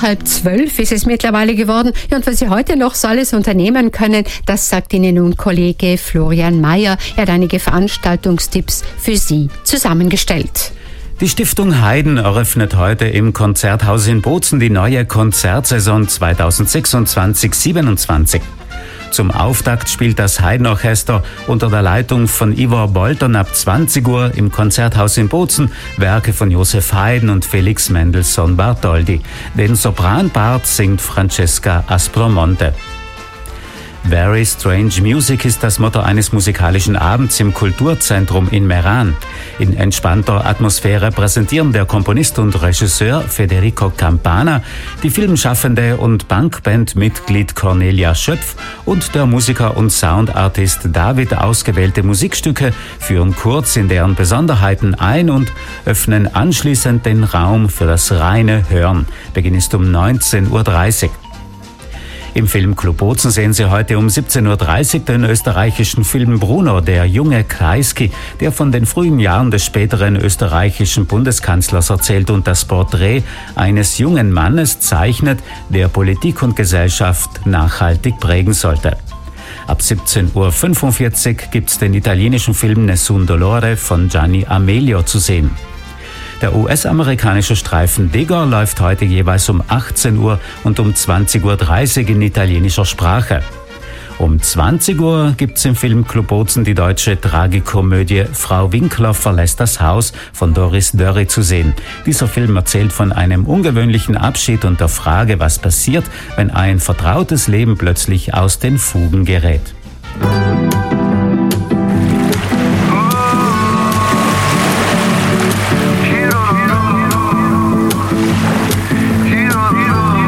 11:30 ist es mittlerweile geworden. Ja, und was Sie heute noch so alles unternehmen können, das sagt Ihnen nun Kollege Florian Mayer. Er hat einige Veranstaltungstipps für Sie zusammengestellt. Die Stiftung Haydn eröffnet heute im Konzerthaus in Bozen die neue Konzertsaison 2026/27. Zum Auftakt spielt das Haydn-Orchester unter der Leitung von Ivor Bolton ab 20 Uhr im Konzerthaus in Bozen Werke von Joseph Haydn und Felix Mendelssohn Bartholdy. Den Sopranpart singt Francesca Aspromonte. Very Strange Music ist das Motto eines musikalischen Abends im Kulturzentrum in Meran. In entspannter Atmosphäre präsentieren der Komponist und Regisseur Federico Campana, die Filmschaffende und Punkband-Mitglied Cornelia Schöpf und der Musiker und Soundartist David ausgewählte Musikstücke, führen kurz in deren Besonderheiten ein und öffnen anschließend den Raum für das reine Hören. Beginn ist um 19:30 Uhr. Im Filmclub Bozen sehen Sie heute um 17:30 Uhr den österreichischen Film Bruno, der junge Kreisky, der von den frühen Jahren des späteren österreichischen Bundeskanzlers erzählt und das Porträt eines jungen Mannes zeichnet, der Politik und Gesellschaft nachhaltig prägen sollte. Ab 17:45 Uhr gibt's den italienischen Film Nessun Dolore von Gianni Amelio zu sehen. Der US-amerikanische Streifen Digger läuft heute jeweils um 18 Uhr und um 20:30 Uhr in italienischer Sprache. Um 20 Uhr gibt's im Filmclub Bozen die deutsche Tragikomödie Frau Winkler verlässt das Haus von Doris Dörri zu sehen. Dieser Film erzählt von einem ungewöhnlichen Abschied und der Frage, was passiert, wenn ein vertrautes Leben plötzlich aus den Fugen gerät.